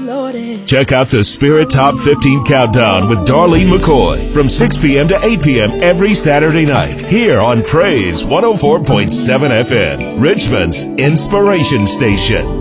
Check out the Spirit Top 15 Countdown with Darlene McCoy from 6 p.m. to 8 p.m. every Saturday night here on Praise 104.7 FM, Richmond's inspiration station.